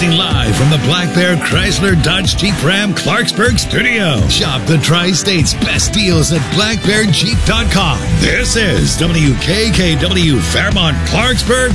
Live from the Black Bear Chrysler Dodge Jeep Ram Clarksburg studio. Shop the Tri-State's best deals at blackbearjeep.com. This is WKKW Fairmont Clarksburg